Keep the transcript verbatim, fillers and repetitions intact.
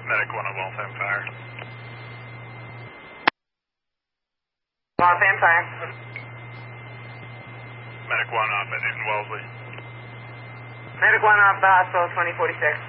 Medic one on Waltham Fire. Waltham Fire. Medic one off at Newton Wellesley. Medic one off the hospital, twenty forty-six.